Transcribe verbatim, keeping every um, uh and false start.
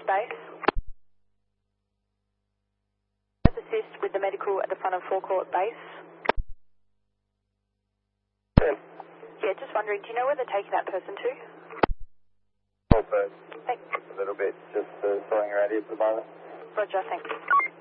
base. Assist with the medical at the front of forecourt base. Yeah. Yeah, just wondering, do you know where they're taking that person to? All birds. Thanks. A little bit, just uh, sorting around here for the moment. Roger, thanks.